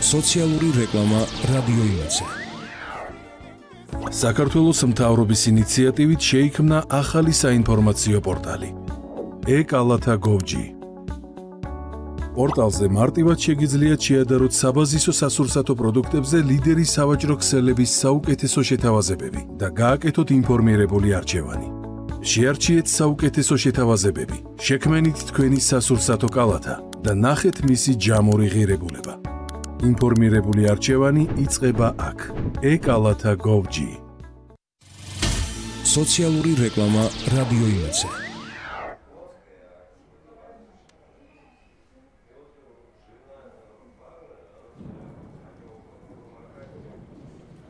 სოციალური რეკლამა რადიო იმედზე. საქართველოს მთავრობის ინიციატივით შეიქმნა ახალი საინფორმაციო პორტალი e-kalata.gov.g. პორტალზე მარტივად შეგიძლიათ შეადაროთ საბაზისო სასურსათო პროდუქტებზე ლიდერი სავაჭრო ქსელების საუკეთესო შეთავაზებები და გააკეთოთ ინფორმირებული არჩევანი. შეარჩიეთ საუკეთესო შეთავაზებები, შექმენით თქვენი სასურსათო კალათა და ნახეთ მისი ჯამური ღირებულება. ინფორმირებული არჩევანი იწყება აქ. e-kalata.gov.g. სოციალური რეკლამა რადიო იმედზე.